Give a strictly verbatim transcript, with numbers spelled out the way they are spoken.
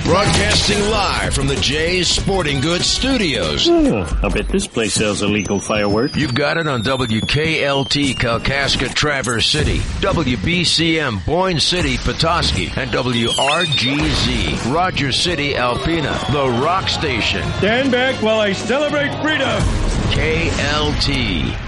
Broadcasting live from the Jay's Sporting Goods Studios. Oh, I bet this place sells illegal fireworks. You've got it on W K L T Kalkaska Traverse City, W B C M Boyne City Petoskey, and W R G Z Rogers City Alpena, the rock station. Stand back while I celebrate freedom. K L T.